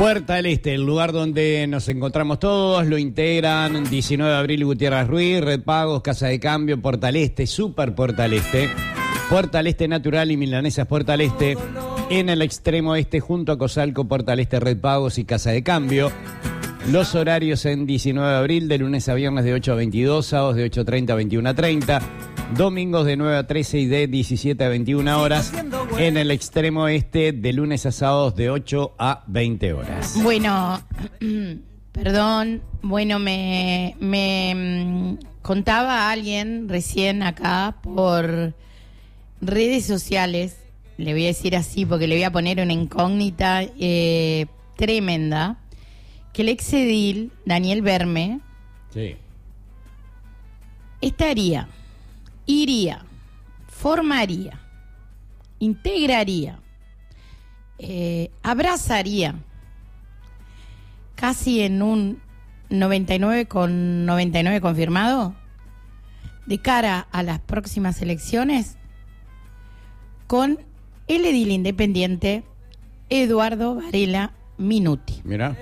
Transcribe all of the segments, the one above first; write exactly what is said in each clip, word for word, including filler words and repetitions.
Puerta del Este, el lugar donde nos encontramos todos, lo integran diecinueve de abril Gutiérrez Ruiz, Red Pagos, Casa de Cambio, Puerta del Este, Super Puerta del Este, Puerta del Este Natural y Milanesas Puerta del Este, en el extremo este junto a Cosalco, Puerta del Este, Red Pagos y Casa de Cambio. Los horarios en diecinueve de abril, de lunes a viernes de ocho a veintidós, sábados de ocho treinta a veintiuna treinta, domingos de nueve a trece y de diecisiete a veintiuna horas. En el extremo este, de lunes a sábados de ocho a veinte horas. Bueno, perdón, bueno, me, me contaba alguien recién acá por redes sociales, le voy a decir así porque le voy a poner una incógnita eh, tremenda, que el exedil Daniel Verme sí. estaría, iría, formaría, integraría, eh, abrazaría, casi en un noventa y nueve con noventa y nueve confirmado, de cara a las próximas elecciones, con el edil independiente Eduardo Varela Minuti. Mira.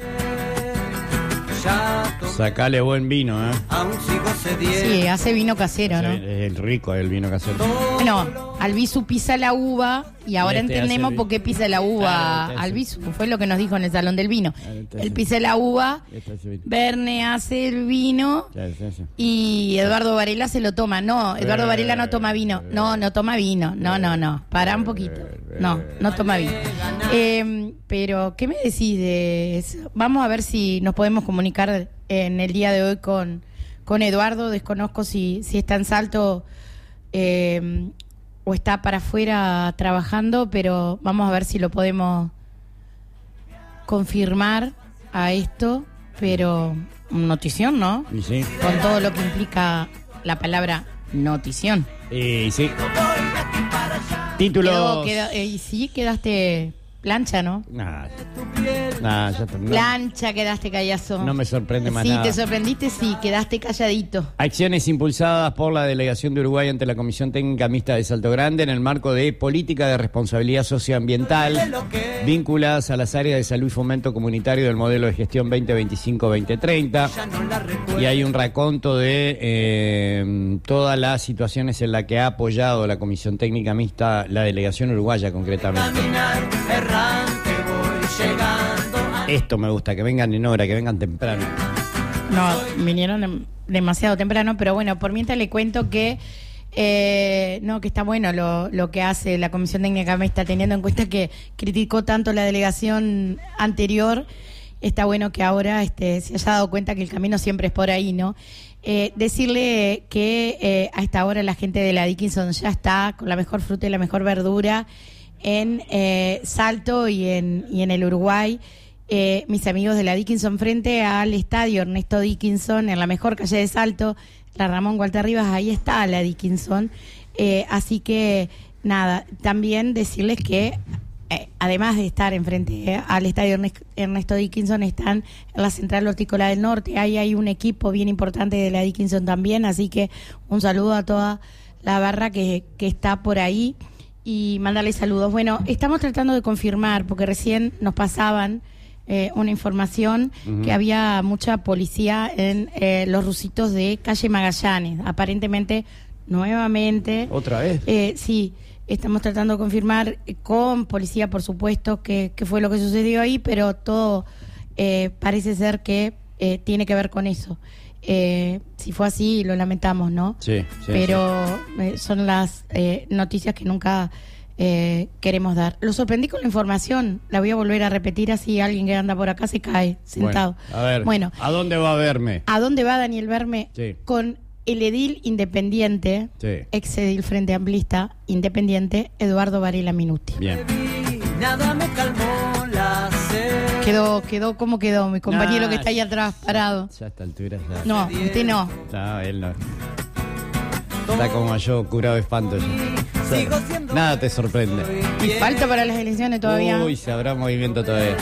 Sacale buen vino, ¿eh? Sí, hace vino casero, ¿no? Es el rico el vino casero. Bueno, Albizu pisa la uva y ahora este entendemos por qué pisa la uva. Claro, este Albizu fue lo que nos dijo en el Salón del Vino. Este Él pisa la uva, este Verne hace el vino y Eduardo Varela se lo toma. No, Eduardo Varela no toma vino. No, no toma vino. No, no, no. Pará un poquito. No, no toma vino. Eh, pero, ¿qué me decís de eso? Vamos a ver si nos podemos comunicar en el día de hoy con, con Eduardo. Desconozco si, si está en Salto eh, o está para afuera trabajando, pero vamos a ver si lo podemos confirmar a esto. Pero notición, ¿no? Y sí. Con todo lo que implica la palabra notición. Y sí. Títulos. Quedó, quedó, eh, y sí, quedaste plancha, ¿no? Nah, nah, ya no, Plancha, quedaste callazo. no me sorprende más Sí, nada. te sorprendiste, sí, quedaste calladito. Acciones impulsadas por la Delegación de Uruguay ante la Comisión Técnica Mixta de Salto Grande en el marco de política de responsabilidad socioambiental vinculadas a las áreas de salud y fomento comunitario del modelo de gestión veinte veinticinco veinte treinta. Y hay un raconto de eh, todas las situaciones en las que ha apoyado la Comisión Técnica Mixta, la Delegación Uruguaya concretamente. Esto me gusta, que vengan en hora, que vengan temprano. No, vinieron dem- demasiado temprano, pero bueno, por mientras le cuento que eh, no, que está bueno lo, lo que hace la Comisión Técnica Mixta, teniendo en cuenta que criticó tanto la delegación anterior. Está bueno que ahora este, se haya dado cuenta que el camino siempre es por ahí, ¿no? Eh, decirle que eh, a esta hora la gente de la Dickinson ya está con la mejor fruta y la mejor verdura en eh, Salto y en, y en el Uruguay. Eh, mis amigos de la Dickinson, frente al estadio Ernesto Dickinson, en la mejor calle de Salto, la Ramón Walter Rivas, ahí está la Dickinson. Eh, así que, nada, también decirles que Eh, además de estar enfrente eh, al estadio Ernesto Dickinson, están en la Central Hortícola del Norte. Ahí hay un equipo bien importante de la Dickinson también, así que un saludo a toda la barra que, que está por ahí y mandarle saludos. Bueno, estamos tratando de confirmar, porque recién nos pasaban eh, una información uh-huh. que había mucha policía en eh, los rusitos de calle Magallanes. Aparentemente, nuevamente... ¿Otra vez? Eh, sí. Estamos tratando de confirmar con policía, por supuesto, que, que fue lo que sucedió ahí, pero todo eh, parece ser que eh, tiene que ver con eso. Eh, si fue así, lo lamentamos, ¿no? Sí, sí. Pero sí. Eh, son las eh, noticias que nunca eh, queremos dar. Lo sorprendí con la información, la voy a volver a repetir, así alguien que anda por acá se cae sentado. Bueno, a ver, bueno, ¿a dónde va a verme? ¿A dónde va Daniel Verme? Sí. Con el edil independiente, sí. ex edil Frente Amplista, independiente, Eduardo Varela Minuti. Bien. Nada me calmó la sed. Quedó, quedó, ¿cómo quedó? Mi compañero nah, que está ahí atrás, parado. Ya a esta altura ya. No, usted no. No, él no. Está como yo, curado de espanto ya. Nada te sorprende. Y falta para las elecciones todavía. Uy, se habrá movimiento todavía.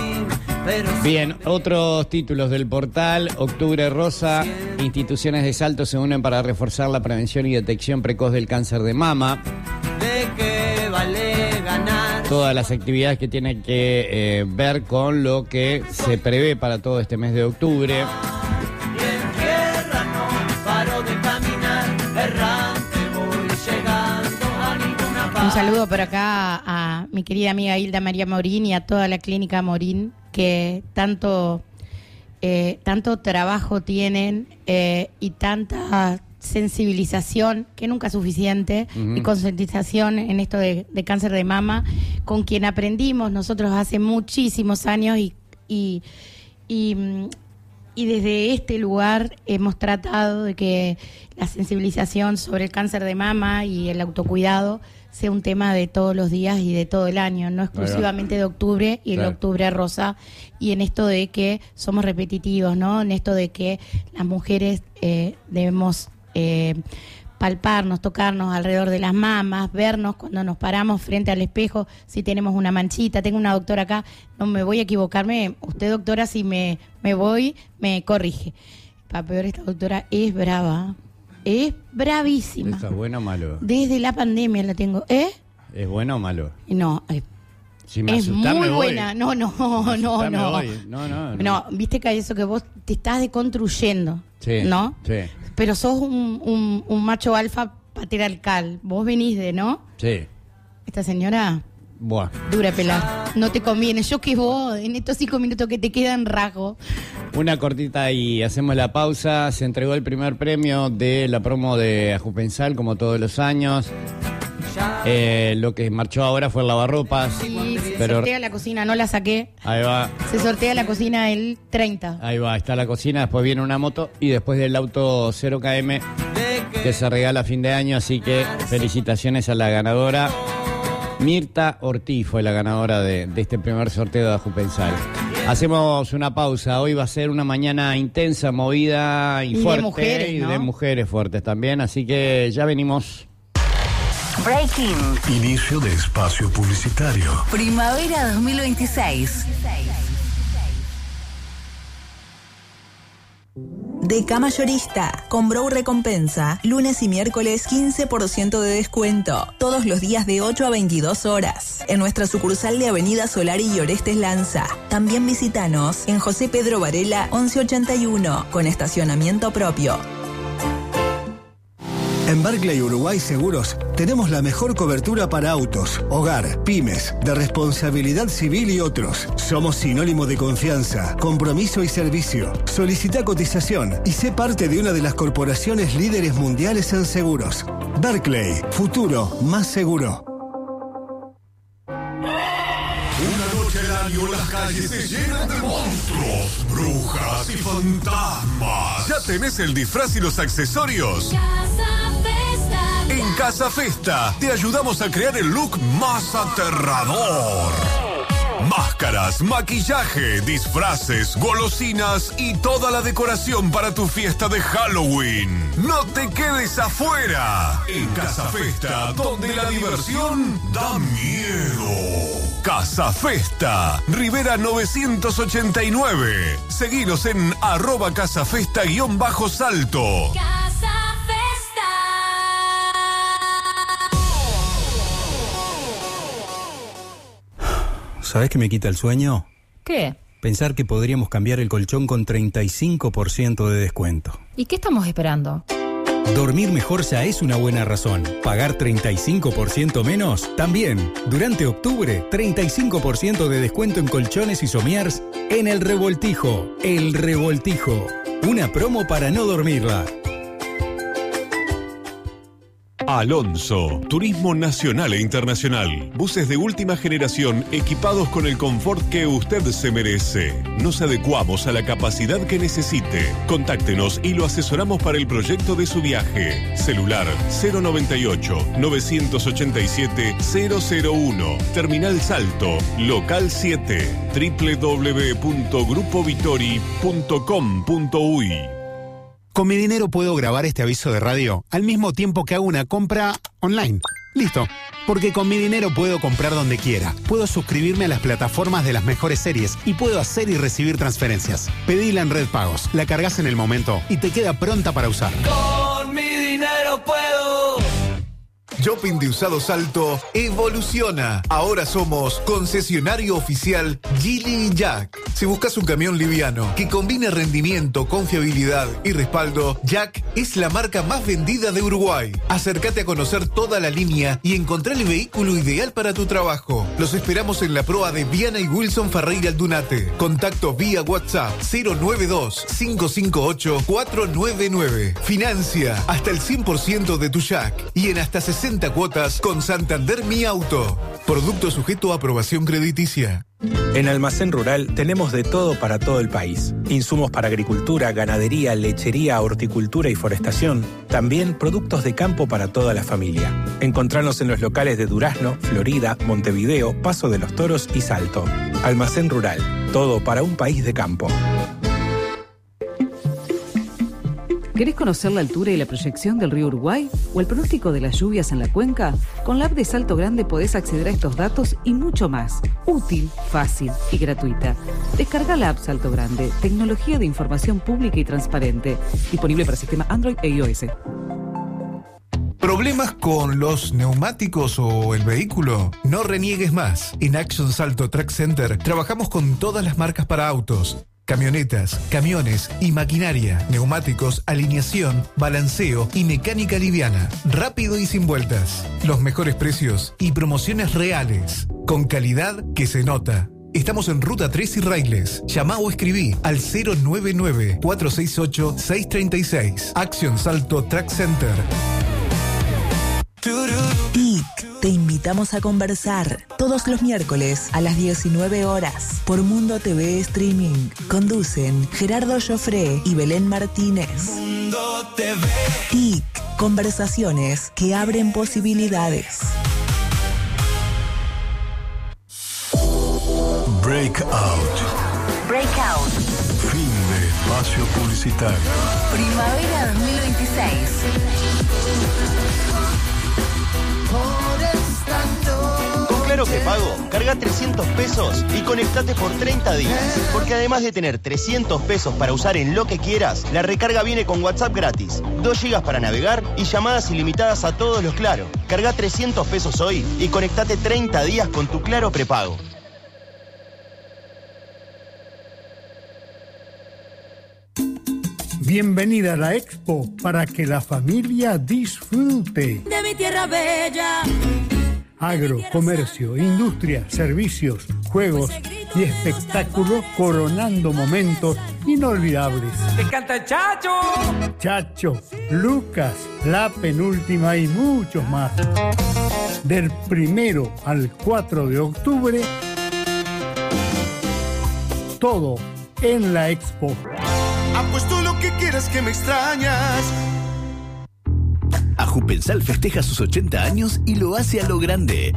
Bien, otros títulos del portal. Octubre Rosa. Instituciones de Salto se unen para reforzar la prevención y detección precoz del cáncer de mama. ¿De qué vale ganar todas las actividades que tienen que eh, ver con lo que se prevé para todo este mes de octubre. Y en tierra no paro de caminar, errante voy llegando a ninguna parte. Un saludo por acá a, a mi querida amiga Hilda María Morín y a toda la clínica Morín, que tanto, eh, tanto trabajo tienen eh, y tanta sensibilización, que nunca es suficiente, uh-huh. y concientización en esto de, de cáncer de mama, con quien aprendimos nosotros hace muchísimos años y, y, y, y desde este lugar hemos tratado de que la sensibilización sobre el cáncer de mama y el autocuidado sea un tema de todos los días y de todo el año, no exclusivamente de octubre y el claro. octubre rosa, y en esto de que somos repetitivos, ¿no? En esto de que las mujeres eh, debemos eh, palparnos, tocarnos alrededor de las mamas, vernos cuando nos paramos frente al espejo, si tenemos una manchita. Tengo una doctora acá, no me voy a equivocarme, usted doctora, si me, me voy, me corrige. Para peor, esta doctora es brava. Es bravísima. ¿Está bueno o malo? Desde la pandemia la tengo. ¿Eh? ¿Es bueno o malo? No, eh, si me es asustás, muy me buena. voy. No, no, no, no. No, no, no. No, viste que hay eso que vos te estás deconstruyendo, sí, ¿no? Sí. Pero sos un, un, un macho alfa patriarcal. Vos venís de, ¿no? Sí. Esta señora... Buah. Dura pelar. No te conviene. Yo que vos, en estos cinco minutos que te quedan, rasgo. Una cortita y hacemos la pausa. Se entregó el primer premio de la promo de Ajupensal, como todos los años. Eh, lo que marchó ahora fue el lavarropas. Sí, se pero... sortea la cocina, no la saqué. Ahí va. Se sortea la cocina el treinta. Ahí va, está la cocina, después viene una moto y después del auto cero kilómetros que se regala a fin de año. Así que felicitaciones a la ganadora. Mirta Ortiz fue la ganadora de, de este primer sorteo de Ajupensal. Hacemos una pausa. Hoy va a ser una mañana intensa, movida y, y fuerte. De mujeres, y ¿no? de mujeres fuertes también. Así que ya venimos. Breaking. Inicio de espacio publicitario. Primavera dos mil veintiséis. Deca Mayorista, con Brow Recompensa, lunes y miércoles quince por ciento de descuento, todos los días de ocho a veintidós horas, en nuestra sucursal de Avenida Solari y Orestes Lanza. También visítanos en José Pedro Varela once ochenta y uno, con estacionamiento propio. En Barclay Uruguay Seguros tenemos la mejor cobertura para autos, hogar, pymes, de responsabilidad civil y otros. Somos sinónimo de confianza, compromiso y servicio. Solicita cotización y sé parte de una de las corporaciones líderes mundiales en seguros. Barclay, futuro más seguro. Una noche al año las calles se llenan de monstruos, brujas y fantasmas. ¿Ya tenés el disfraz y los accesorios? En Casa Festa te ayudamos a crear el look más aterrador. Máscaras, maquillaje, disfraces, golosinas y toda la decoración para tu fiesta de Halloween. No te quedes afuera. En Casa Festa, donde la diversión da miedo. Casa Festa, Rivera novecientos ochenta y nueve. Seguinos en arroba casafesta guión bajo salto. Casa Festa. ¿Sabés qué me quita el sueño? ¿Qué? Pensar que podríamos cambiar el colchón con treinta y cinco por ciento de descuento. ¿Y qué estamos esperando? Dormir mejor ya es una buena razón. ¿Pagar treinta y cinco por ciento menos? También. Durante octubre, treinta y cinco por ciento de descuento en colchones y somiers en El Revoltijo. El Revoltijo. Una promo para no dormirla. Alonso, turismo nacional e internacional. Buses de última generación equipados con el confort que usted se merece. Nos adecuamos a la capacidad que necesite. Contáctenos y lo asesoramos para el proyecto de su viaje. Celular cero noventa y ocho, novecientos ochenta y siete, cero cero uno. Terminal Salto, local siete. doble u doble u doble u punto grupo vitori punto com punto uy. Con mi dinero puedo grabar este aviso de radio al mismo tiempo que hago una compra online. Listo. Porque con mi dinero puedo comprar donde quiera. Puedo suscribirme a las plataformas de las mejores series y puedo hacer y recibir transferencias. Pedila en Red Pagos, la cargas en el momento y te queda pronta para usar. Con mi dinero puedo. Shopping de usados Salto evoluciona. Ahora somos concesionario oficial Geely y Jack. Si buscas un camión liviano que combine rendimiento, confiabilidad y respaldo, Jack es la marca más vendida de Uruguay. Acércate a conocer toda la línea y encontrar el vehículo ideal para tu trabajo. Los esperamos en la proa de Viana y Wilson Ferreira Aldunate. Contacto vía WhatsApp cero nueve dos, cinco cinco ocho, cuatro nueve nueve. Financia hasta el cien por ciento de tu Jack y en hasta sesenta cuotas con Santander Mi Auto. Producto sujeto a aprobación crediticia. En Almacén Rural tenemos de todo para todo el país. Insumos para agricultura, ganadería, lechería, horticultura y forestación. También productos de campo para toda la familia. Encontranos en los locales de Durazno, Florida, Montevideo, Paso de los Toros y Salto. Almacén Rural. Todo para un país de campo. ¿Querés conocer la altura y la proyección del río Uruguay o el pronóstico de las lluvias en la cuenca? Con la app de Salto Grande podés acceder a estos datos y mucho más. Útil, fácil y gratuita. Descarga la app Salto Grande, tecnología de información pública y transparente. Disponible para sistema Android e iOS. ¿Problemas con los neumáticos o el vehículo? No reniegues más. En Action Salto Track Center trabajamos con todas las marcas para autos, camionetas, camiones y maquinaria, neumáticos, alineación, balanceo y mecánica liviana. Rápido y sin vueltas. Los mejores precios y promociones reales. Con calidad que se nota. Estamos en Ruta tres y Railes. Llamá o escribí al cero nueve nueve, cuatro seis ocho, seis tres seis. Action Salto Track Center. I C, te invitamos a conversar todos los miércoles a las diecinueve horas por Mundo T V Streaming. Conducen Gerardo Joffre y Belén Martínez. Mundo T V. I C, conversaciones que abren posibilidades. Breakout. Breakout. Fin de espacio publicitario. Primavera dos mil veintiséis. Con Claro Prepago, carga trescientos pesos y conectate por treinta días. Porque además de tener trescientos pesos para usar en lo que quieras, la recarga viene con WhatsApp gratis, dos gigas para navegar y llamadas ilimitadas a todos los Claro. Carga trescientos pesos hoy y conectate treinta días con tu Claro Prepago. Bienvenida a la Expo para que la familia disfrute. De mi tierra bella. Agro, comercio, industria, servicios, juegos y espectáculos coronando momentos inolvidables. ¡Te canta Chacho! Chacho, Lucas, La Penúltima y muchos más. Del primero al cuatro de octubre, todo en la Expo. Apuesto lo que quieras que me extrañas. Ajupensal festeja sus ochenta años y lo hace a lo grande.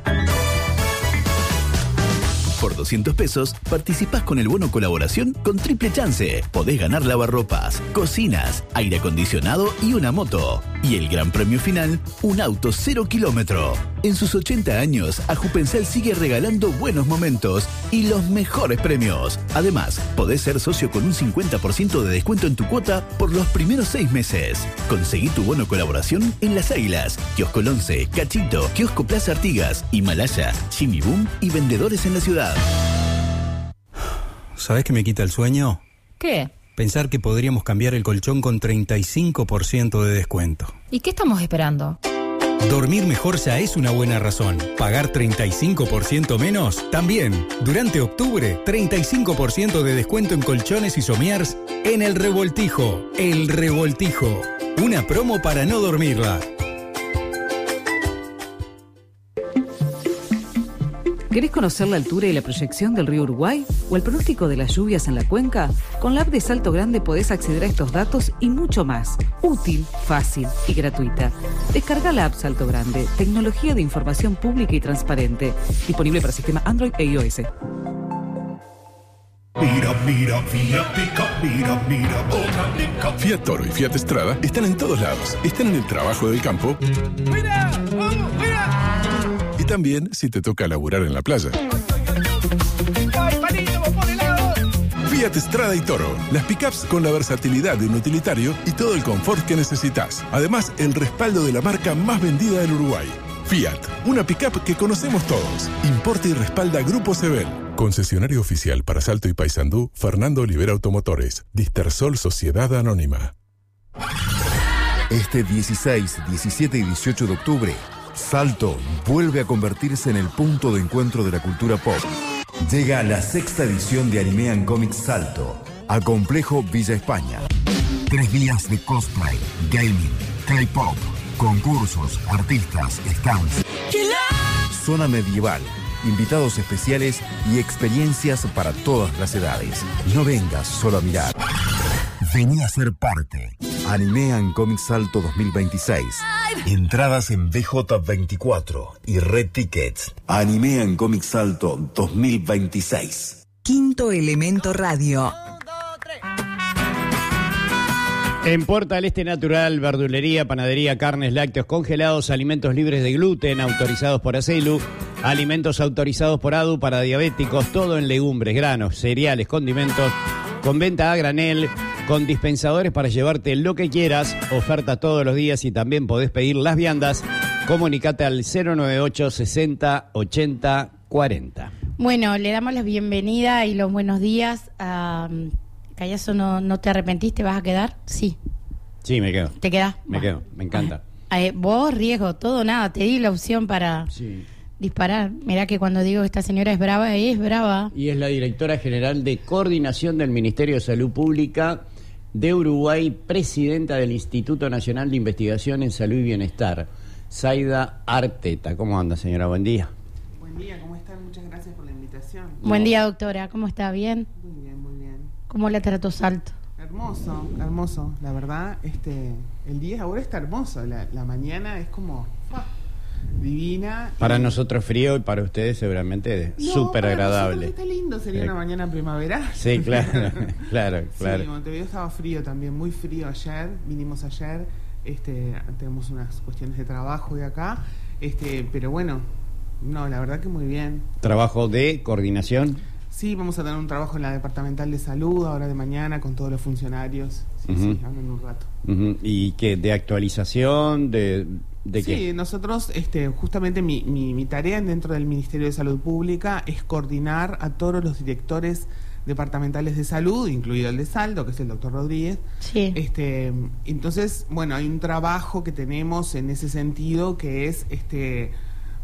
Por doscientos pesos, participás con el bono colaboración con triple chance. Podés ganar lavarropas, cocinas, aire acondicionado y una moto. Y el gran premio final, un auto cero kilómetro. En sus ochenta años, Ajupensal sigue regalando buenos momentos y los mejores premios. Además, podés ser socio con un cincuenta por ciento de descuento en tu cuota por los primeros seis meses. Conseguí tu bono colaboración en Las Águilas, Kiosco Once, Cachito, Kiosco Plaza Artigas, Himalaya, Jimmy Boom y vendedores en la ciudad. ¿Sabés qué me quita el sueño? ¿Qué? Pensar que podríamos cambiar el colchón con treinta y cinco por ciento de descuento. ¿Y qué estamos esperando? Dormir mejor ya es una buena razón. ¿Pagar treinta y cinco por ciento menos? También. Durante octubre, treinta y cinco por ciento de descuento en colchones y somiers en El Revoltijo. El Revoltijo. Una promo para no dormirla. ¿Querés conocer la altura y la proyección del río Uruguay o el pronóstico de las lluvias en la cuenca? Con la app de Salto Grande podés acceder a estos datos y mucho más. Útil, fácil y gratuita. Descarga la app Salto Grande, tecnología de información pública y transparente. Disponible para sistema Android e iOS. Mira, mira, Fiat Pickup, mira, mira, otra Pickup. Fiat Toro y Fiat Strada están en todos lados. Están en el trabajo del campo. ¡Mira! ¡Vamos, mira! Y también si te toca laburar en la playa. ¡Ay, palito, por el lado! Fiat Strada y Toro. Las pickups con la versatilidad de un utilitario y todo el confort que necesitas. Además, el respaldo de la marca más vendida del Uruguay. Fiat, una pickup que conocemos todos. Importa y respalda Grupo Sebel. Concesionario oficial para Salto y Paysandú, Fernando Olivera Automotores. Distersol Sociedad Anónima. Este dieciséis, diecisiete y dieciocho de octubre, Salto vuelve a convertirse en el punto de encuentro de la cultura pop. Llega la sexta edición de Anime and Comics Salto al complejo Villa España. Tres días de cosplay, gaming, K-pop, concursos, artistas, stands, zona medieval, invitados especiales y experiencias para todas las edades. No vengas solo a mirar. Vení a ser parte. Anime and Comics Salto dos mil veintiséis. Entradas en B J veinticuatro y Red Tickets. Anime and Comics Salto dos mil veintiséis. Quinto Elemento Radio. En Puerta del Este Natural, verdulería, panadería, carnes, lácteos congelados, alimentos libres de gluten, autorizados por ACELU, alimentos autorizados por A D U para diabéticos, todo en legumbres, granos, cereales, condimentos, con venta a granel, con dispensadores para llevarte lo que quieras, oferta todos los días y también podés pedir las viandas. Comunicate al cero nueve ocho sesenta ochenta cuarenta. Bueno, le damos la bienvenida y los buenos días a... Callazo, ¿no, no te arrepentiste? ¿Vas a quedar? Sí. Sí, me quedo. ¿Te quedás? Me bueno. quedo, me encanta. Eh, vos, riesgo, todo, nada. Te di la opción para sí. disparar. Mirá que cuando digo que esta señora es brava, es brava. Y es la directora general de Coordinación del Ministerio de Salud Pública de Uruguay, presidenta del Instituto Nacional de Investigación en Salud y Bienestar, Zaida Arteta. ¿Cómo anda, señora? Buen día. Buen día, ¿cómo están? Muchas gracias por la invitación. Buen día, doctora. ¿Cómo está? ¿Bien? Muy bien, muy bien. ¿Cómo la trató Salto? Hermoso, hermoso. La verdad, este, el día ahora está hermoso. La, la mañana es como ¡ah! divina. Para y... nosotros frío y para ustedes seguramente no, súper agradable. Está lindo, sería eh, una mañana primaveral. Sí, claro, claro, claro. Sí, Montevideo estaba frío también, muy frío ayer. Vinimos ayer, este, tenemos unas cuestiones de trabajo de acá, este, pero bueno, no, la verdad que muy bien. ¿Trabajo de coordinación? Sí, vamos a tener un trabajo en la Departamental de Salud ahora de mañana con todos los funcionarios. Sí, uh-huh. sí, ahora en un rato. Uh-huh. ¿Y qué? ¿De actualización? ¿De, de sí, qué? Sí, nosotros, este, justamente mi, mi, mi tarea dentro del Ministerio de Salud Pública es coordinar a todos los directores departamentales de salud, incluido el de Salto, que es el doctor Rodríguez. Sí. Este, entonces, bueno, hay un trabajo que tenemos en ese sentido que es... este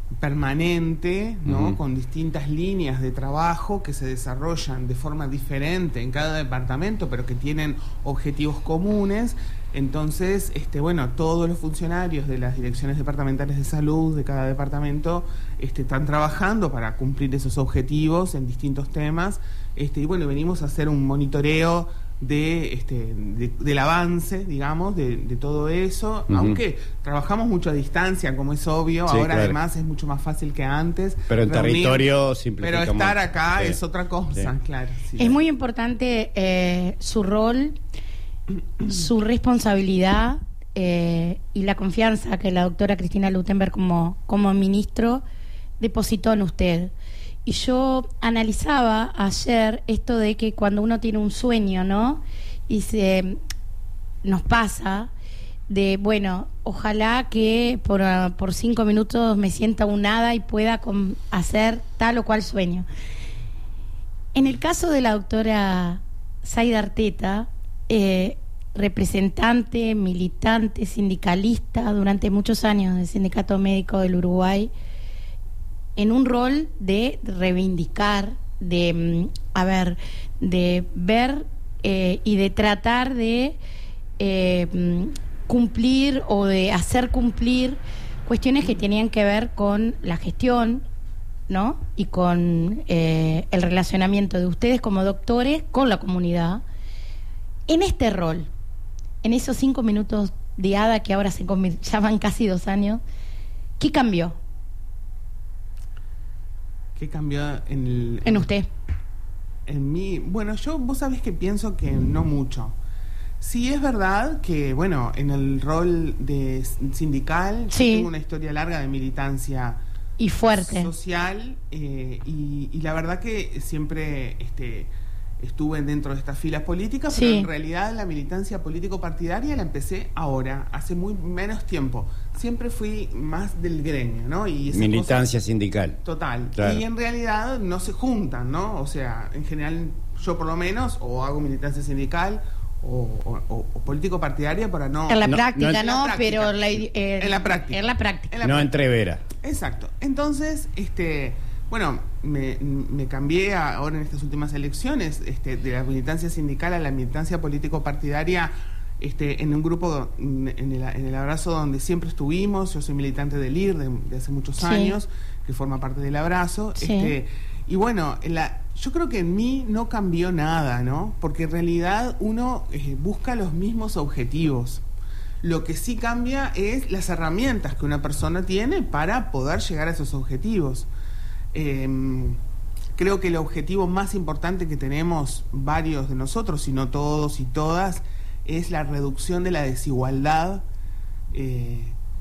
permanente, ¿no? Uh-huh. Con distintas líneas de trabajo que se desarrollan de forma diferente en cada departamento, pero que tienen objetivos comunes. Entonces, este, bueno, todos los funcionarios de las direcciones departamentales de salud de cada departamento este, están trabajando para cumplir esos objetivos en distintos temas. Este, y bueno, venimos a hacer un monitoreo de este de, del avance, digamos, de, de todo eso, uh-huh. aunque trabajamos mucho a distancia, como es obvio, sí, ahora claro. Además es mucho más fácil que antes. Pero en reunir, territorio simplifica Pero estar acá sí. es otra cosa, sí. claro. Sí. Es muy importante eh, su rol, su responsabilidad eh, y la confianza que la doctora Cristina Luttenberg como, como ministro depositó en usted. Y yo analizaba ayer esto de que cuando uno tiene un sueño, ¿no? Y se nos pasa de, bueno, ojalá que por, uh, por cinco minutos me sienta un hada y pueda con, hacer tal o cual sueño. En el caso de la doctora Zaida Arteta, eh, representante, militante, sindicalista durante muchos años del Sindicato Médico del Uruguay, en un rol de reivindicar, de, a ver, de ver eh, y de tratar de eh, cumplir o de hacer cumplir cuestiones que tenían que ver con la gestión, ¿no? Y con eh, el relacionamiento de ustedes como doctores con la comunidad. En este rol, en esos cinco minutos de hada que ahora se convir- ya van casi dos años, ¿qué cambió? ¿Qué cambió en el... En usted. En mí... Bueno, yo, vos sabés que pienso que no mucho. Sí es verdad que, bueno, en el rol de sindical, sí. yo tengo una historia larga de militancia y fuerte social, eh, y, y la verdad que siempre este, estuve dentro de estas filas políticas, Sí. pero en realidad la militancia político-partidaria la empecé ahora, hace muy menos tiempo. Siempre fui más del gremio, ¿no? Y esa Militancia cosa- sindical. Total. Claro. Y en realidad no se juntan, ¿no? O sea, en general yo por lo menos o hago militancia sindical o, o- o- o político-partidaria para no... En la No, práctica, no no, en la práctica. pero la, ide- eh, En la práctica. En la práctica. En la No práctica. entrevera. Exacto. Entonces, este, bueno, me, me cambié a- ahora en estas últimas elecciones este, de la militancia sindical a la militancia político-partidaria este, en un grupo, en el, en el Abrazo, donde siempre estuvimos. Yo soy militante del I R de, de hace muchos Sí. años, que forma parte del Abrazo. Sí. Este, y bueno, la, yo creo que en mí no cambió nada, ¿no? Porque en realidad uno eh, busca los mismos objetivos. Lo que sí cambia es las herramientas que una persona tiene para poder llegar a esos objetivos. Eh, creo que el objetivo más importante que tenemos varios de nosotros, si no todos y todas, es la reducción de la desigualdad eh,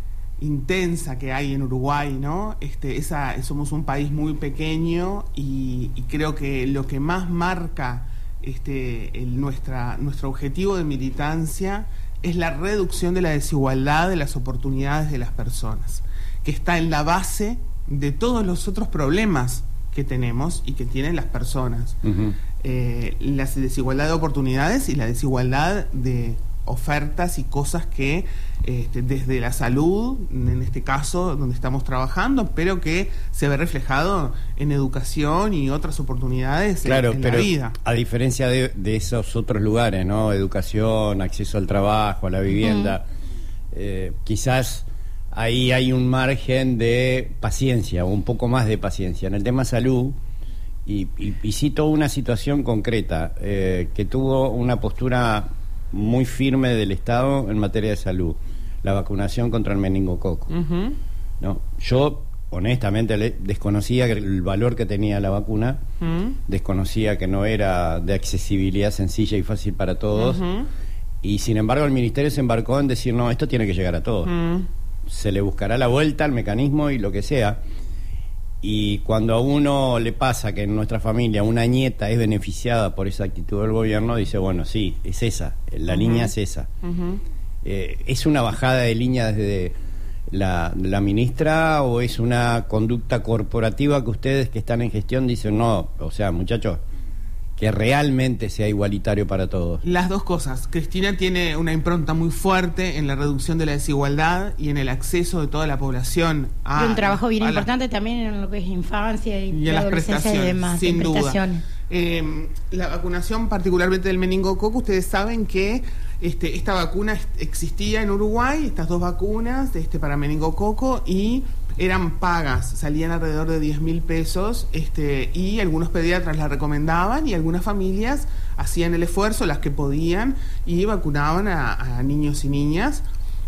intensa que hay en Uruguay, ¿no? Este, esa, somos un país muy pequeño y, y creo que lo que más marca este, el, nuestra, nuestro objetivo de militancia es la reducción de la desigualdad de las oportunidades de las personas, que está en la base de todos los otros problemas que tenemos y que tienen las personas. Ujú. Eh, la desigualdad de oportunidades y la desigualdad de ofertas y cosas que este, desde la salud, en este caso donde estamos trabajando, pero que se ve reflejado en educación y otras oportunidades en- Claro, en, pero la vida. a diferencia de, de esos otros lugares, ¿no? Educación, acceso al trabajo, a la vivienda, eh, quizás ahí hay un margen de paciencia, o un poco más de paciencia. En el tema salud, y, y, y cito una situación concreta, eh, que tuvo una postura muy firme del Estado en materia de salud, la vacunación contra el meningococo. Ujú. ¿No? Yo, honestamente, le- desconocía el valor que tenía la vacuna, Mm. desconocía que no era de accesibilidad sencilla y fácil para todos, Ujú. y sin embargo el Ministerio se embarcó en decir, no, esto tiene que llegar a todos. Mm. Se le buscará la vuelta al mecanismo y lo que sea. Y cuando a uno le pasa que en nuestra familia una nieta es beneficiada por esa actitud del gobierno, dice, bueno, sí, es esa, la Ujú. línea es esa. Ujú. Eh, ¿Es una bajada de línea desde la, la ministra o es una conducta corporativa que ustedes que están en gestión dicen, no, o sea, muchachos, que realmente sea igualitario para todos? Las dos cosas. Cristina tiene una impronta muy fuerte en la reducción de la desigualdad y en el acceso de toda la población a... Y un trabajo bien a la- importante también en lo que es infancia y, y en las adolescencia prestaciones, y demás. sin en duda. prestaciones. Eh, la vacunación, particularmente del meningococo, ustedes saben que este, esta vacuna est- existía en Uruguay, estas dos vacunas este, para meningococo, y eran pagas, salían alrededor de diez mil pesos, este, y algunos pediatras la recomendaban y algunas familias hacían el esfuerzo, las que podían, y vacunaban a, a niños y niñas.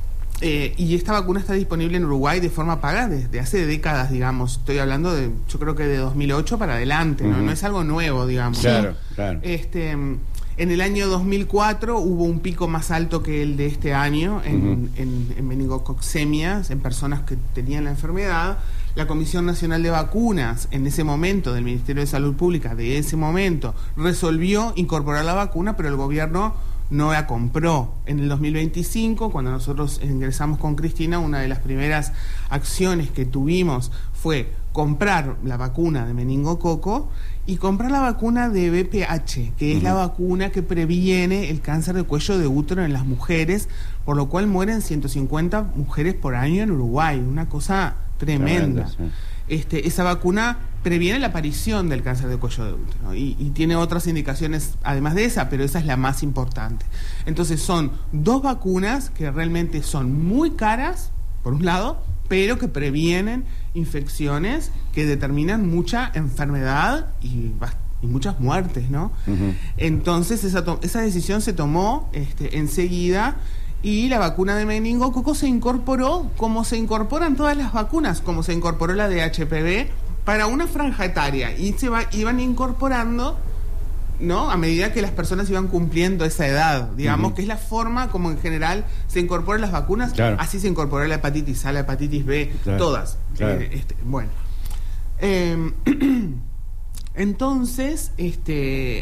Eh, y esta vacuna está disponible en Uruguay de forma paga desde hace décadas, digamos. Estoy hablando de, yo creo que de dos mil ocho para adelante, ¿no? Ujú. No es algo nuevo, digamos. Claro, claro. Este, en el año dos mil cuatro hubo un pico más alto que el de este año en, Ujú. en, en meningococcemias, en personas que tenían la enfermedad. La Comisión Nacional de Vacunas, en ese momento, del Ministerio de Salud Pública, de ese momento, resolvió incorporar la vacuna, pero el gobierno no la compró. En el dos mil veinticinco, cuando nosotros ingresamos con Cristina, una de las primeras acciones que tuvimos fue comprar la vacuna de meningococo y comprar la vacuna de B P H, que es la vacuna que previene el cáncer de cuello de útero en las mujeres, por lo cual mueren ciento cincuenta mujeres por año en Uruguay, una cosa tremenda. Tremendo, sí. Este, esa vacuna previene la aparición del cáncer de cuello de útero y, y tiene otras indicaciones además de esa, pero esa es la más importante. Entonces son dos vacunas que realmente son muy caras, por un lado, pero que previenen infecciones que determinan mucha enfermedad y, bast- y muchas muertes, ¿no? Ujú. Entonces esa, to- esa decisión se tomó este, enseguida y la vacuna de meningococo se incorporó como se incorporan todas las vacunas, como se incorporó la de H P V para una franja etaria y se va, iban incorporando, ¿no? A medida que las personas iban cumpliendo esa edad, digamos, Ujú. que es la forma como en general se incorporan las vacunas. Claro. Así se incorporó la hepatitis A, la hepatitis B, Claro, todas. claro. Eh, este, bueno. Eh, entonces, este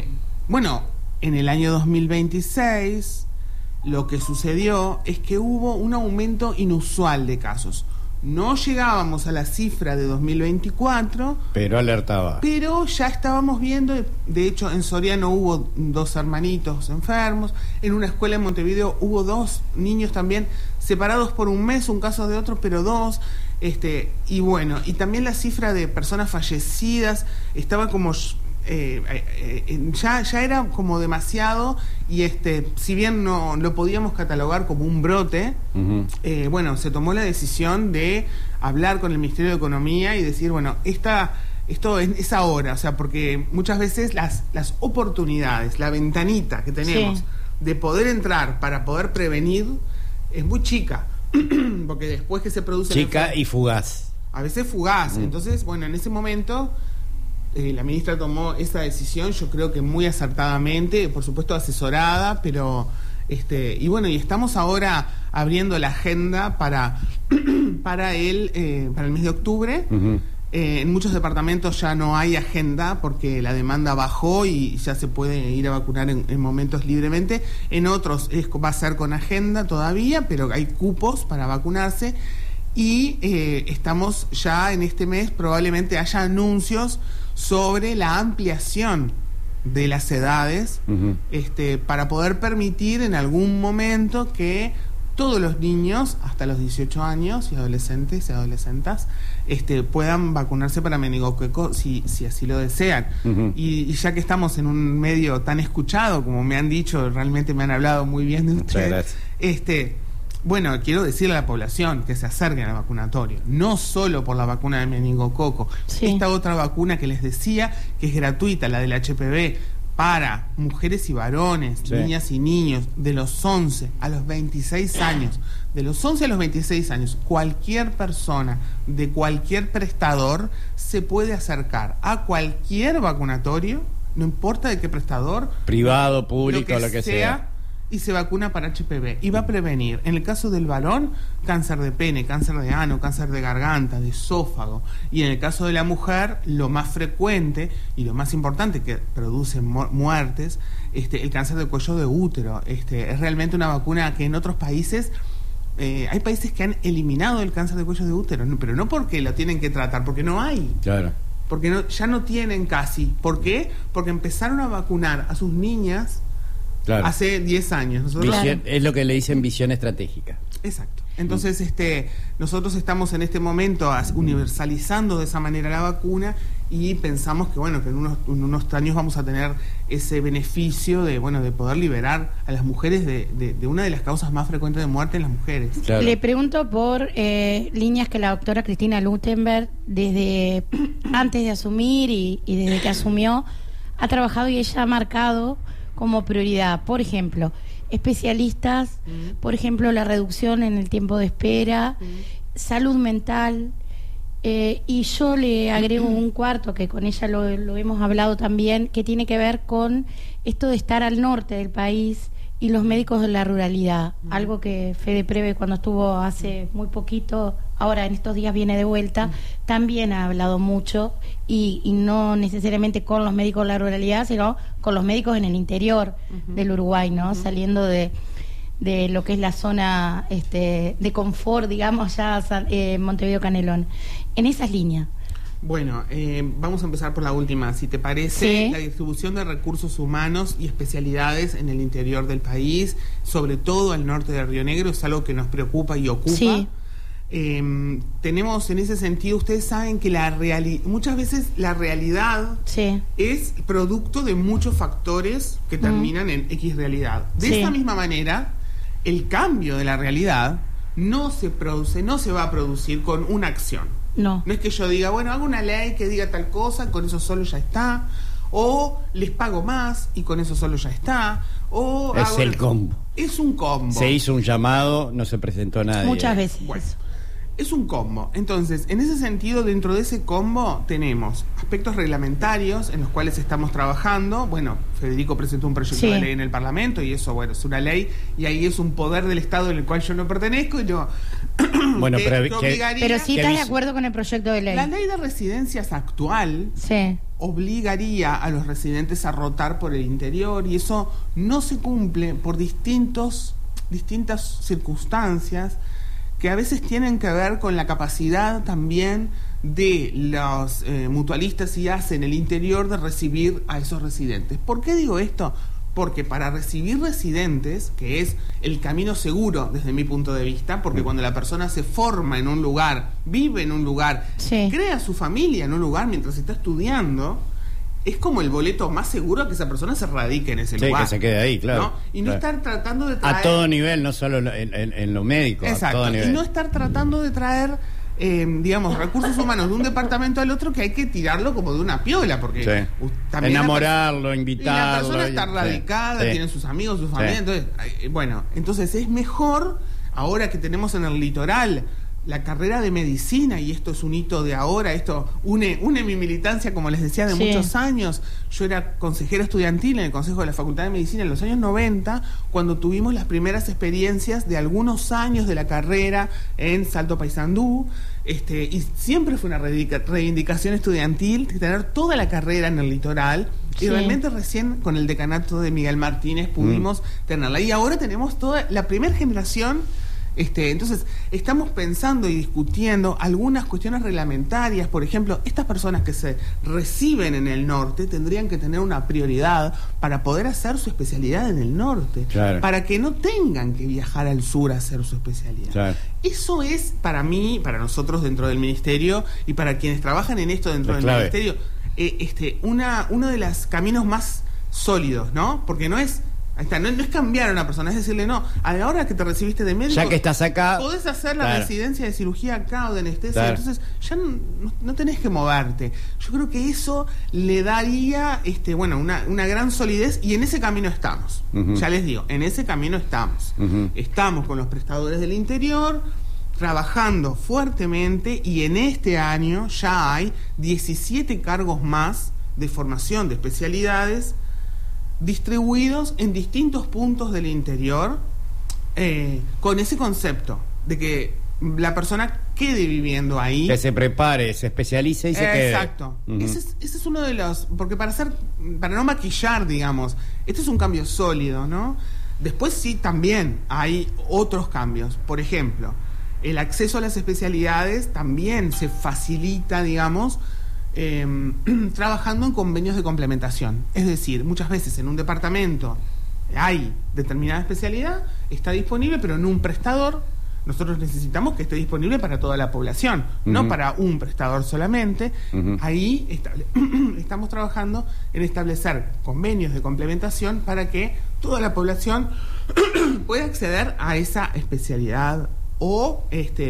bueno, en el año dos mil veintiséis lo que sucedió es que hubo un aumento inusual de casos. No llegábamos a la cifra de dos mil veinticuatro, pero alertaba. Pero ya estábamos viendo, de hecho en Soriano hubo dos hermanitos enfermos, en una escuela en Montevideo hubo dos niños también separados por un mes, un caso de otro, pero dos, este, y bueno, y también la cifra de personas fallecidas estaba como eh, eh, ya, ya era como demasiado, y este, si bien no lo podíamos catalogar como un brote, uh-huh. eh, bueno, se tomó la decisión de hablar con el Ministerio de Economía y decir, bueno, esta, esto es, es ahora, o sea, porque muchas veces las, las oportunidades, la ventanita que tenemos sí. de poder entrar para poder prevenir es muy chica, porque después que se produce... Chica y fugaz. A veces fugaz, mm. entonces, bueno, en ese momento... Eh, la ministra tomó esa decisión, yo creo que muy acertadamente, por supuesto asesorada, pero este y bueno, y estamos ahora abriendo la agenda para para el eh, para el mes de octubre. Uh-huh. Eh, en muchos departamentos ya no hay agenda porque la demanda bajó y ya se puede ir a vacunar en, en momentos libremente. En otros es, va a ser con agenda todavía, pero hay cupos para vacunarse. Y eh, estamos ya en este mes, probablemente haya anuncios sobre la ampliación de las edades, uh-huh. este, para poder permitir en algún momento que todos los niños hasta los dieciocho años y adolescentes y adolescentas este, puedan vacunarse para meningococo si, si así lo desean. Uh-huh. y, y ya que estamos en un medio tan escuchado, como me han dicho, realmente me han hablado muy bien de ustedes, este bueno, quiero decirle a la población que se acerquen al vacunatorio, no solo por la vacuna de meningococo, sí. esta otra vacuna que les decía, que es gratuita, la del H P V, para mujeres y varones, sí. niñas y niños, de los once a los veintiséis años, de los once a los veintiséis años, cualquier persona de cualquier prestador se puede acercar a cualquier vacunatorio, no importa de qué prestador, privado, público, lo que, lo que sea, sea y se vacuna para H P V y va a prevenir, en el caso del varón, cáncer de pene, cáncer de ano, cáncer de garganta, de esófago, y en el caso de la mujer, lo más frecuente y lo más importante que produce mu- muertes, este, el cáncer de cuello de útero. Este, es realmente una vacuna que en otros países eh, hay países que han eliminado el cáncer de cuello de útero, no, pero no porque lo tienen que tratar, porque no hay. Claro. Porque no, ya no tienen casi. ¿Por qué? Porque empezaron a vacunar a sus niñas claro. hace diez años. Nosotros... Visión, es lo que le dicen visión estratégica. Exacto. Entonces, este, nosotros estamos en este momento universalizando de esa manera la vacuna y pensamos que, bueno, que en unos, en unos años vamos a tener ese beneficio de, bueno, de poder liberar a las mujeres de, de, de una de las causas más frecuentes de muerte en las mujeres. Claro. Le pregunto por eh, líneas que la doctora Cristina Luttenberg, desde antes de asumir y, y desde que asumió, ha trabajado y ella ha marcado como prioridad. Por ejemplo, especialistas, mm. por ejemplo, la reducción en el tiempo de espera, mm. salud mental, eh, y yo le agrego un cuarto que con ella lo, lo hemos hablado también, que tiene que ver con esto de estar al norte del país y los médicos de la ruralidad, mm. algo que Fede Preve, cuando estuvo hace muy poquito, ahora en estos días viene de vuelta, mm. también ha hablado mucho, y, y no necesariamente con los médicos de la ruralidad, sino con los médicos en el interior uh-huh. del Uruguay, ¿no? Uh-huh. Saliendo de, de lo que es la zona este, de confort, digamos, ya eh, Montevideo Canelón. En esas líneas. Bueno, eh, vamos a empezar por la última, si te parece. Sí. La distribución de recursos humanos y especialidades en el interior del país, sobre todo al norte de Río Negro, es algo que nos preocupa y ocupa. Sí. Eh, tenemos en ese sentido, ustedes saben que la reali- muchas veces la realidad sí. es producto de muchos factores que terminan mm. en X realidad. De sí. esa misma manera, el cambio de la realidad no se produce, no se va a producir con una acción. No. No es que yo diga, bueno, hago una ley que diga tal cosa, con eso solo ya está, o les pago más y con eso solo ya está, o es hago el combo. Es un combo. Se hizo un llamado, no se presentó nadie. Muchas veces. Bueno, es un combo. Entonces, en ese sentido, dentro de ese combo tenemos aspectos reglamentarios en los cuales estamos trabajando. Bueno, Federico presentó un proyecto sí. de ley en el Parlamento y eso, bueno, es una ley y ahí es un poder del Estado en el cual yo no pertenezco y yo... bueno, que, pero, que que, pero sí estás de acuerdo con el proyecto de ley. La ley de residencias actual sí. obligaría a los residentes a rotar por el interior, y eso no se cumple por distintos, distintas circunstancias que a veces tienen que ver con la capacidad también de los eh, mutualistas y A S E en el interior de recibir a esos residentes. ¿Por qué digo esto? Porque para recibir residentes, que es el camino seguro desde mi punto de vista, porque cuando la persona se forma en un lugar, vive en un lugar, sí. crea su familia en un lugar mientras está estudiando, es como el boleto más seguro a que esa persona se radique en ese sí, lugar. Que se quede ahí, claro. ¿no? Y no claro. estar tratando de traer... A todo nivel, no solo en, en, en lo médico. Exacto. A todo nivel. Y no estar tratando de traer... Eh, digamos, recursos humanos de un departamento al otro, que hay que tirarlo como de una piola, porque sí. también enamorarlo, la invitarlo. Y la persona está radicada, sí. tiene sus amigos, su familia, sí. entonces, eh, bueno, entonces es mejor, ahora que tenemos en el litoral la carrera de medicina, y esto es un hito de ahora, esto une, une mi militancia, como les decía, de sí. muchos años. Yo era consejera estudiantil en el Consejo de la Facultad de Medicina en los años noventa, cuando tuvimos las primeras experiencias de algunos años de la carrera en Salto Paysandú, este, y siempre fue una reivindicación estudiantil de tener toda la carrera en el litoral, sí. y realmente recién con el decanato de Miguel Martínez pudimos mm. tenerla, y ahora tenemos toda la primera generación. Este, entonces, estamos pensando y discutiendo algunas cuestiones reglamentarias. Por ejemplo, estas personas que se reciben en el norte tendrían que tener una prioridad para poder hacer su especialidad en el norte, claro. para que no tengan que viajar al sur a hacer su especialidad. Claro. Eso es, para mí, para nosotros dentro del ministerio y para quienes trabajan en esto dentro del clave. ministerio, eh, este, una, uno de los caminos más sólidos, ¿no? Porque no es... Ahí está, no, no es cambiar a una persona, es decirle, no, a la hora que te recibiste de médico, ya que estás acá, podés hacer la claro. residencia de cirugía acá o de anestesia, claro. entonces ya no, no, no tenés que moverte. Yo creo que eso le daría este, bueno, una, una gran solidez, y en ese camino estamos. Uh-huh. Ya les digo, en ese camino estamos. Uh-huh. Estamos con los prestadores del interior, trabajando fuertemente, y en este año ya hay diecisiete cargos más de formación de especialidades distribuidos en distintos puntos del interior, eh, con ese concepto de que la persona quede viviendo ahí, que se prepare, se especialice y se eh, quede. Exacto. Uh-huh. Ese es, ese es uno de los, porque para hacer, para no maquillar, digamos, este es un cambio sólido, ¿no? Después sí, también hay otros cambios. Por ejemplo, el acceso a las especialidades también se facilita, digamos, Eh, trabajando en convenios de complementación. Es decir, muchas veces en un departamento hay determinada especialidad, está disponible, pero en un prestador nosotros necesitamos que esté disponible para toda la población, uh-huh. no para un prestador solamente. Uh-huh. Ahí estable- estamos trabajando en establecer convenios de complementación para que toda la población pueda acceder a esa especialidad, o este,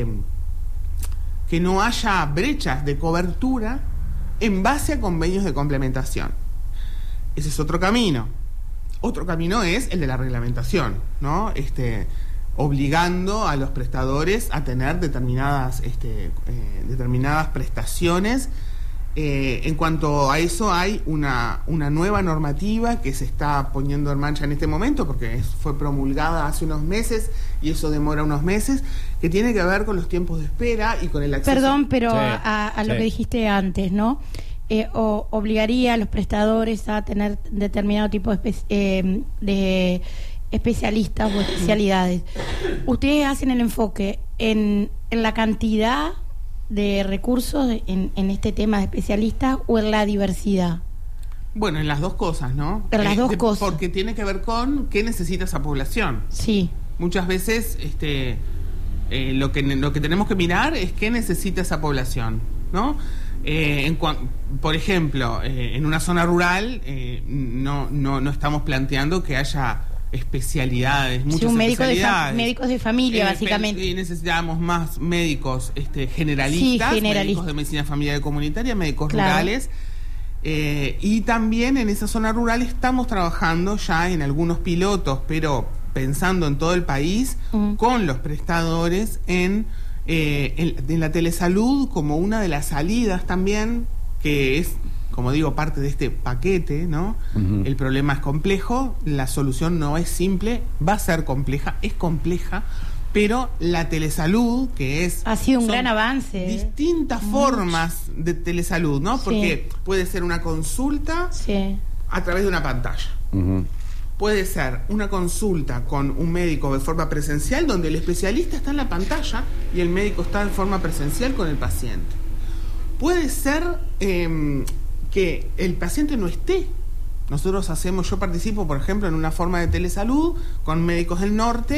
que no haya brechas de cobertura en base a convenios de complementación. Ese es otro camino. Otro camino es el de la reglamentación, ¿no? Este, obligando a los prestadores a tener determinadas, este, eh, determinadas prestaciones. Eh, en cuanto a eso, hay una, una nueva normativa que se está poniendo en marcha en este momento, porque es, fue promulgada hace unos meses, y eso demora unos meses, que tiene que ver con los tiempos de espera y con el acceso. Perdón, pero sí, a, a lo sí. que dijiste antes, ¿no? Eh, o obligaría a los prestadores a tener determinado tipo de, espe- eh, de especialistas o especialidades. Ustedes hacen el enfoque en, en la cantidad de recursos en, en este tema de especialistas, o en la diversidad. Bueno, en las dos cosas, ¿no? En las Eh, dos de- cosas. Porque tiene que ver con qué necesita esa población. Sí. Muchas veces este, eh, lo, que, lo que tenemos que mirar es qué necesita esa población, ¿no? Eh, en cuan- por ejemplo, eh, en una zona rural eh, no, no, no estamos planteando que haya especialidades, muchas Sí, un médico de fa- especialidades. médicos de familia, Eh, básicamente. pe- Y necesitamos más médicos este, generalistas, Sí, generalistas. médicos de medicina familiar y comunitaria, médicos Claro. rurales. Eh, y también en esa zona rural estamos trabajando ya en algunos pilotos, pero pensando en todo el país, Mm. con los prestadores en, eh, en, en la telesalud como una de las salidas también, que es, como digo, parte de este paquete, ¿no? Uh-huh. El problema es complejo, la solución no es simple, va a ser compleja, es compleja, Pero la telesalud, que es... Ha sido un son gran avance. distintas Mucho. formas de telesalud, ¿no? Sí. Porque puede ser una consulta Sí. a través de una pantalla. Ujú. Puede ser una consulta con un médico de forma presencial, donde el especialista está en la pantalla y el médico está en forma presencial con el paciente. Puede ser eh, que el paciente no esté. Nosotros hacemos, yo participo, por ejemplo, en una forma de telesalud con médicos del norte